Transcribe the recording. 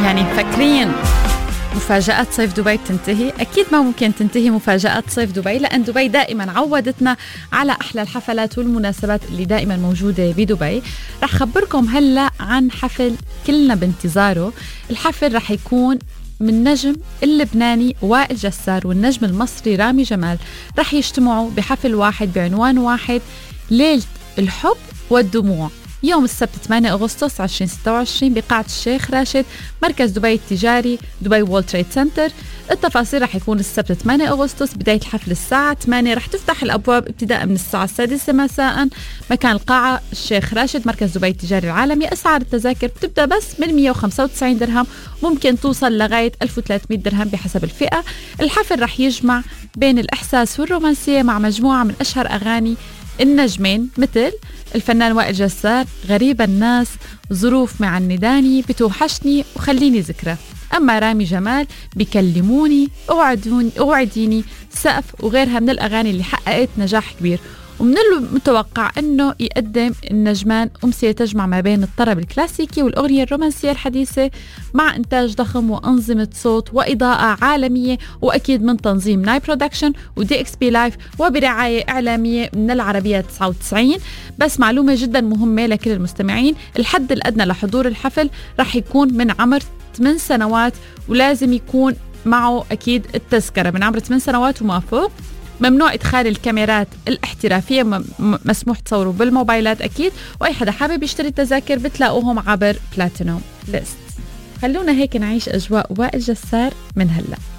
يعني مفكرين مفاجآت صيف دبي تنتهي؟ أكيد ما ممكن تنتهي مفاجآت صيف دبي، لأن دبي دائما عودتنا على أحلى الحفلات والمناسبات اللي دائما موجودة بدبي. رح خبركم هلأ عن حفل كلنا بانتظاره. الحفل رح يكون من نجم اللبناني وائل جسار والنجم المصري رامي جمال، رح يجتمعوا بحفل واحد بعنوان واحد، ليلة الحب والدموع، يوم السبت 8 أغسطس 2026 بقاعة الشيخ راشد، مركز دبي التجاري، دبي وولد تريد سنتر. التفاصيل رح يكون السبت 8 أغسطس، بداية الحفل الساعة 8، رح تفتح الأبواب ابتداء من الساعة 6 مساء. مكان القاعة الشيخ راشد، مركز دبي التجاري العالمي. أسعار التذاكر بتبدأ بس من 195 درهم، ممكن توصل لغاية 1300 درهم بحسب الفئة. الحفل رح يجمع بين الإحساس والرومانسية مع مجموعة من أشهر أغاني النجمين، مثل الفنان وائل جسار، غريب الناس، ظروف معنداني، بتوحشني، وخليني ذكرى. أما رامي جمال، بكلموني، اوعديني، سقف، وغيرها من الأغاني اللي حققت نجاح كبير. ومن المتوقع أنه يقدم النجمان أمسية تجمع ما بين الطرب الكلاسيكي والأغنية الرومانسية الحديثة، مع إنتاج ضخم وأنظمة صوت وإضاءة عالمية، وأكيد من تنظيم ناي برودكشن ودي اكس بي لايف، وبرعاية إعلامية من العربية 99. بس معلومة جدا مهمة لكل المستمعين، الحد الأدنى لحضور الحفل رح يكون من عمر 8 سنوات، ولازم يكون معه أكيد التذكرة من عمر 8 سنوات وما فوق. ممنوع إدخال الكاميرات الاحترافية، مسموح تصوروا بالموبايلات أكيد. وأي حدا حابب يشتري التذاكر بتلاقوهم عبر بلاتينوم ليست. خلونا هيك نعيش أجواء وائل جسار من هلأ.